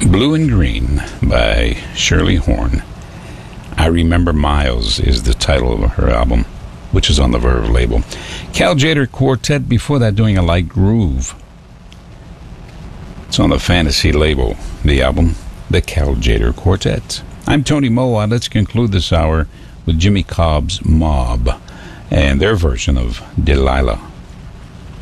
Blue and Green by Shirley Horn. I Remember Miles is the title of her album, which is on the Verve label. Cal Tjader Quartet, before that, doing a light groove. It's on the Fantasy label, the album, the Cal Tjader Quartet. I'm Tony Moa. Let's conclude this hour with Jimmy Cobb's Mob and their version of Delilah.